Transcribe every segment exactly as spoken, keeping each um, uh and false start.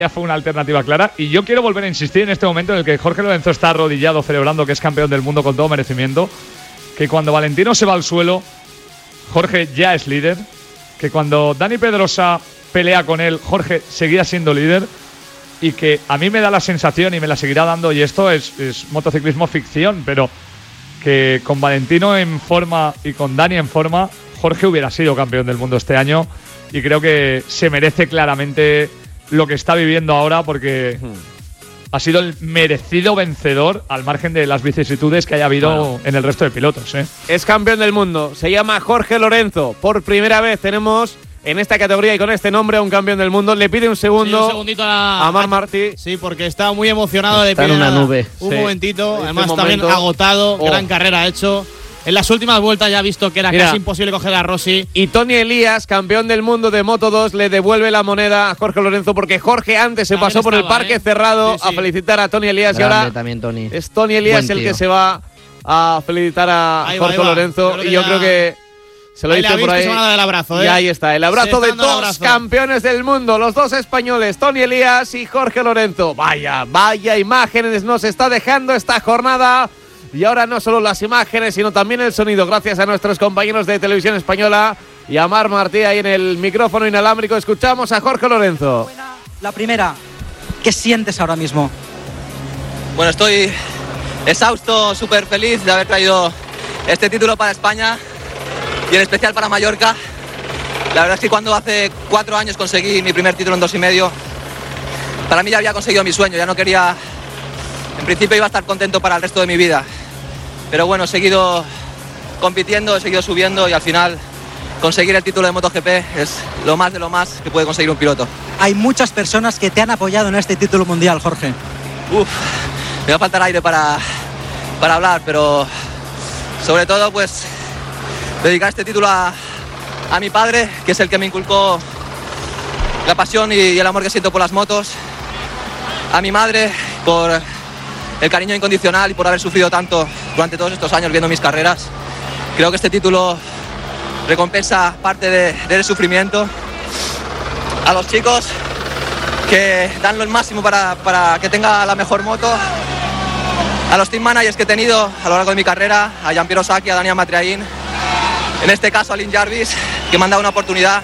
ya fue una alternativa clara. Y yo quiero volver a insistir en este momento en el que Jorge Lorenzo está arrodillado celebrando que es campeón del mundo con todo merecimiento, que cuando Valentino se va al suelo, Jorge ya es líder, que cuando Dani Pedrosa pelea con él, Jorge seguía siendo líder, y que a mí me da la sensación, y me la seguirá dando, y esto es, es motociclismo ficción, pero que con Valentino en forma y con Dani en forma, Jorge hubiera sido campeón del mundo este año, y creo que se merece claramente lo que está viviendo ahora, porque ha sido el merecido vencedor al margen de las vicisitudes que haya habido bueno. en el resto de pilotos, ¿eh? Es campeón del mundo, se llama Jorge Lorenzo. Por primera vez tenemos en esta categoría y con este nombre a un campeón del mundo. Le pide un segundo sí, un segundito a, a Marc Martí. Sí, porque está muy emocionado. Está de en una nube. Un sí. momentito, este además momento, también agotado, oh. gran carrera ha hecho. En las últimas vueltas ya ha visto que era Mira. casi imposible coger a Rossi. Y Tony Elías, campeón del mundo de Moto dos, le devuelve la moneda a Jorge Lorenzo, porque Jorge antes se También pasó por el estaba, parque ¿eh? cerrado Sí, sí. a felicitar a Tony Elías. Grande y ahora también, Tony. es Tony Elías Buen el tío. que se va a felicitar a Ahí va, Jorge ahí va. Lorenzo. Yo creo que y yo ya- creo que se lo Ahí le dice ha por visto y ahí. se van a dar el abrazo, ¿eh? Y ahí está, el abrazo Se está de dando el dos abrazo. campeones del mundo, los dos españoles, Tony Elías y Jorge Lorenzo. Vaya, vaya imágenes nos está dejando esta jornada. Y ahora no solo las imágenes, sino también el sonido, gracias a nuestros compañeros de Televisión Española y a Marc Martí ahí en el micrófono inalámbrico. Escuchamos a Jorge Lorenzo. La primera, ¿qué sientes ahora mismo? Bueno, estoy exhausto, súper feliz de haber traído este título para España y en especial para Mallorca. La verdad es que cuando hace cuatro años conseguí mi primer título en dos y medio, para mí ya había conseguido mi sueño, ya no quería, en principio iba a estar contento para el resto de mi vida. Pero bueno, he seguido compitiendo, he seguido subiendo y al final conseguir el título de MotoGP es lo más de lo más que puede conseguir un piloto. Hay muchas personas que te han apoyado en este título mundial, Jorge. Uf, me va a faltar aire para, para hablar, pero sobre todo pues dedicar este título a, a mi padre, que es el que me inculcó la pasión y el amor que siento por las motos, a mi madre por el cariño incondicional y por haber sufrido tanto durante todos estos años viendo mis carreras. Creo que este título recompensa parte de, del sufrimiento. A los chicos que dan lo máximo para, para que tenga la mejor moto. A los team managers que he tenido a lo largo de mi carrera, a Giampiero Sacchi, a Daniel Matriaín, en este caso a Lin Jarvis, que me han dado una oportunidad.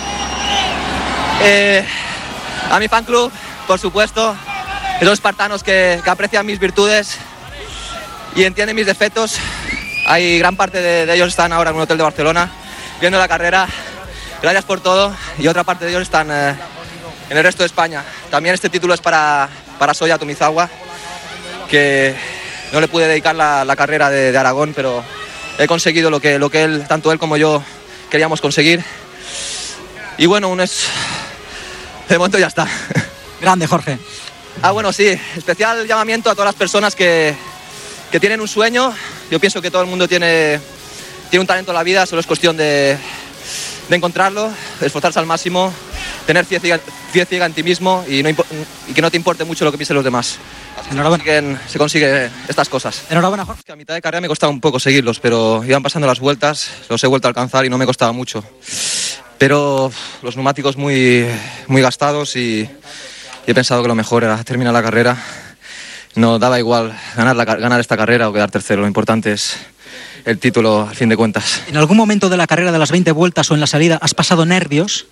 Eh, a mi fan club, por supuesto, esos espartanos que, que aprecian mis virtudes y entienden mis defectos. Hay gran parte de, de ellos están ahora en un hotel de Barcelona viendo la carrera. Gracias por todo. Y otra parte de ellos están eh, en el resto de España. También este título es para, para Soya Tomizawa, que no le pude dedicar la, la carrera de, de Aragón, pero he conseguido lo que, lo que él, tanto él como yo queríamos conseguir. Y bueno, un es... de momento ya está. Grande, Jorge. Ah, bueno, sí, especial llamamiento a todas las personas que, que tienen un sueño. Yo pienso que todo el mundo tiene, tiene un talento en la vida, solo es cuestión de, de encontrarlo, de esforzarse al máximo, tener fe ciega, fe ciega en ti mismo y, no, y que no te importe mucho lo que piensen los demás. Enhorabuena. Se consiguen, se consiguen estas cosas. Enhorabuena, Jorge. A mitad de carrera me costaba un poco seguirlos, pero iban pasando las vueltas, los he vuelto a alcanzar y no me costaba mucho. Pero los neumáticos muy, muy gastados y... y he pensado que lo mejor era terminar la carrera. No daba igual ganar, la, ganar esta carrera o quedar tercero. Lo importante es el título, al fin de cuentas. ¿En algún momento de la carrera de las veinte vueltas o en la salida has pasado nervios?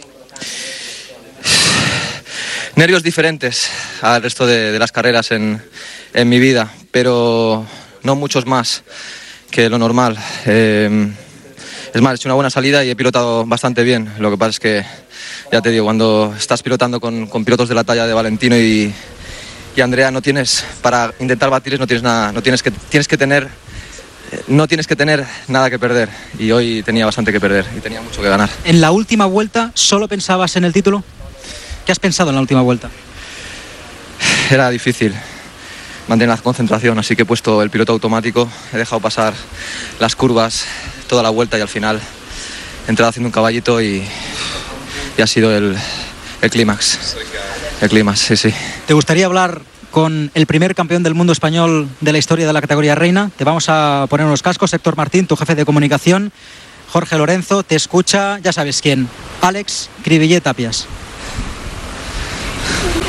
Nervios diferentes al resto de, de las carreras en, en mi vida, pero no muchos más que lo normal. Eh, es más, he hecho una buena salida y he pilotado bastante bien. Lo que pasa es que, ya te digo, cuando estás pilotando con, con pilotos de la talla de Valentino y, y Andrea, no tienes, para intentar batirles, no tienes nada, no tienes que, tienes que tener, no tienes que tener nada que perder. Y hoy tenía bastante que perder y tenía mucho que ganar. ¿En la última vuelta solo pensabas en el título? ¿Qué has pensado en la última vuelta? Era difícil mantener la concentración, así que he puesto el piloto automático, he dejado pasar las curvas toda la vuelta y al final he entrado haciendo un caballito y, y ha sido el, el clímax. El clímax, sí, sí. ¿Te gustaría hablar con el primer campeón del mundo español de la historia de la categoría reina? Te vamos a poner unos cascos. Héctor Martín, tu jefe de comunicación. Jorge Lorenzo, te escucha, ya sabes quién. Alex Cribillé Tapias.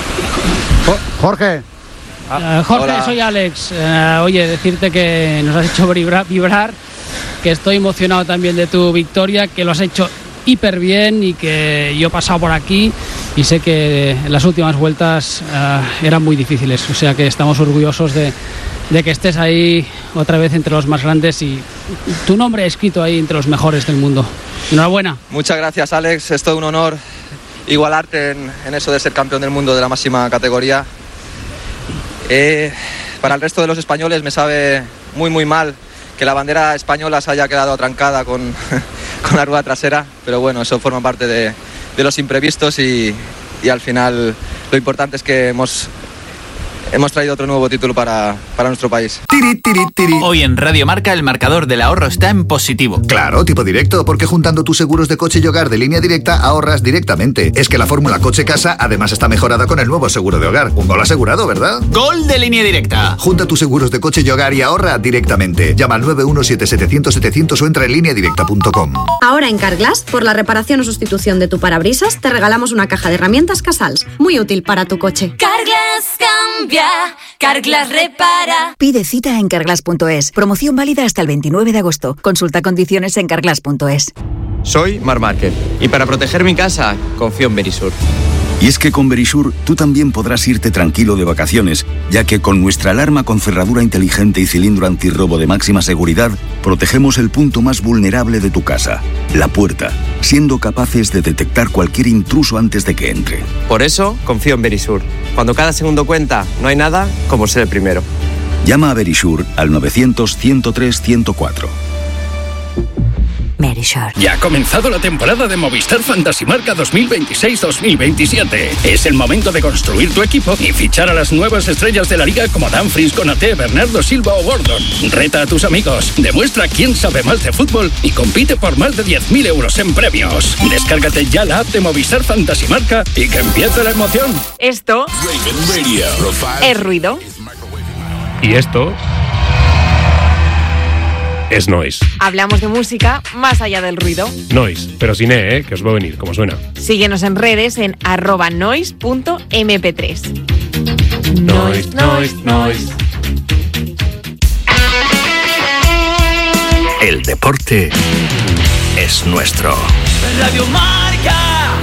Jorge. Uh, Jorge, Hola. soy Alex. Uh, oye, decirte que nos has hecho vibrar, vibrar, que estoy emocionado también de tu victoria, que lo has hecho hiper bien y que yo he pasado por aquí y sé que las últimas vueltas uh, eran muy difíciles. O sea que estamos orgullosos de, de que estés ahí otra vez entre los más grandes y tu nombre escrito ahí entre los mejores del mundo. Enhorabuena. Muchas gracias, Alex. Es todo un honor igualarte en, en eso de ser campeón del mundo de la máxima categoría. Eh, para el resto de los españoles me sabe muy muy mal que la bandera española se haya quedado atrancada con, con la rueda trasera, pero bueno, eso forma parte de, de los imprevistos y, y al final lo importante es que hemos, hemos traído otro nuevo título para, para nuestro país. Tiri, tiri, tiri. Hoy en Radio Marca el marcador del ahorro está en positivo. Claro, tipo directo, porque juntando tus seguros de coche y hogar de Línea Directa ahorras directamente. Es que la fórmula coche-casa además está mejorada con el nuevo seguro de hogar. Un gol asegurado, ¿verdad? ¡Gol de Línea Directa! Junta tus seguros de coche y hogar y ahorra directamente. Llama al nueve uno siete siete cero cero siete cero cero o entra en línea directa punto com. Ahora en Carglass, por la reparación o sustitución de tu parabrisas, te regalamos una caja de herramientas Casals, muy útil para tu coche. Carglass cambia, Carglass repara. Pide cita en carglass punto es. Promoción válida hasta el veintinueve de agosto. Consulta condiciones en carglass punto es. Soy Marc Márquez y para proteger mi casa confío en Verisur. Y es que con Verisur tú también podrás irte tranquilo de vacaciones, ya que con nuestra alarma con cerradura inteligente y cilindro antirrobo de máxima seguridad, protegemos el punto más vulnerable de tu casa, la puerta, siendo capaces de detectar cualquier intruso antes de que entre. Por eso confío en Verisur. Cuando cada segundo cuenta, no hay nada como ser el primero. Llama a Verisur al novecientos, ciento tres, ciento cuatro. Verisur. Ya ha comenzado la temporada de Movistar Fantasy Marca dos mil veintiséis dos mil veintisiete. Es el momento de construir tu equipo y fichar a las nuevas estrellas de la liga como Dumfries, Konaté, Bernardo Silva o Gordon. Reta a tus amigos, demuestra quién sabe más de fútbol y compite por más de diez mil euros en premios. Descárgate ya la app de Movistar Fantasy Marca y que empiece la emoción. Esto es ruido. Y esto es noise. Hablamos de música más allá del ruido. Noise, pero sin E, ¿eh? Que os va a venir, como suena. Síguenos en redes en arroba noise punto eme pe tres. Noise, noise, noise. El deporte es nuestro. Radio Marca.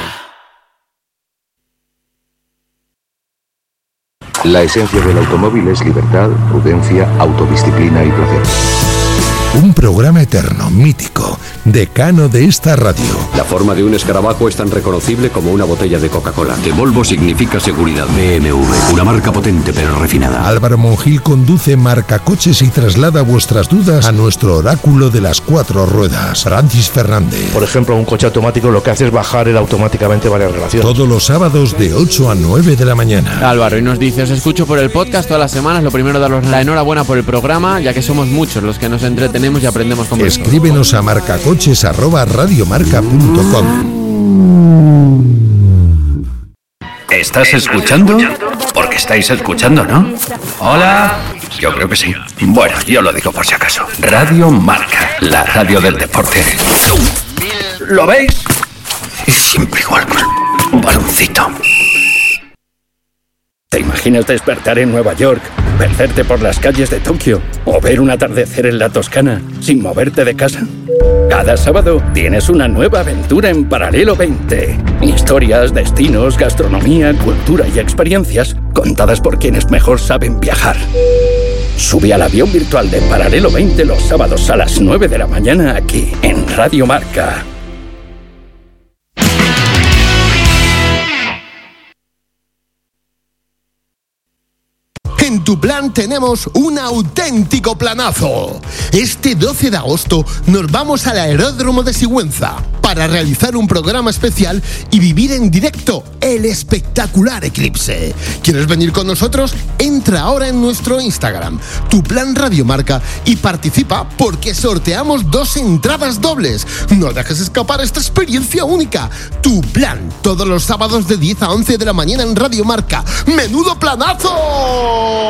La esencia del automóvil es libertad, prudencia, autodisciplina y placer. Un programa eterno, mítico, decano de esta radio. La forma de un escarabajo es tan reconocible como una botella de Coca-Cola. Que Volvo significa seguridad. B M W, una marca potente pero refinada. Álvaro Monjil conduce Marcacoches y traslada vuestras dudas a nuestro oráculo de las cuatro ruedas, Francis Fernández. Por ejemplo, un coche automático lo que hace es bajar él automáticamente varias relaciones. Todos los sábados de ocho a nueve de la mañana. Álvaro, y nos dice, os escucho por el podcast todas las semanas. Lo primero, daros la enhorabuena por el programa, ya que somos muchos los que nos entretenemos y aprendemos con vosotros. Escríbenos a marcacoches arroba radiomarca punto com. ¿Estás escuchando? Porque estáis escuchando, ¿no? Hola. Yo creo que sí. Bueno, yo lo digo por si acaso. Radio Marca, la radio del deporte. ¿Lo veis? Y siempre igual con un baloncito. ¿Te imaginas despertar en Nueva York, perderte por las calles de Tokio o ver un atardecer en la Toscana sin moverte de casa? Cada sábado tienes una nueva aventura en Paralelo veinte. Historias, destinos, gastronomía, cultura y experiencias contadas por quienes mejor saben viajar. Sube al avión virtual de Paralelo veinte los sábados a las nueve de la mañana aquí en Radio Marca. En tu plan tenemos un auténtico planazo. Este doce de agosto nos vamos al aeródromo de Sigüenza para realizar un programa especial y vivir en directo el espectacular eclipse. ¿Quieres venir con nosotros? Entra ahora en nuestro Instagram, Tu Plan Radio Marca, y participa porque sorteamos dos entradas dobles. No dejes escapar esta experiencia única. Tu Plan, todos los sábados de diez a once de la mañana en Radio Marca. ¡Menudo planazo!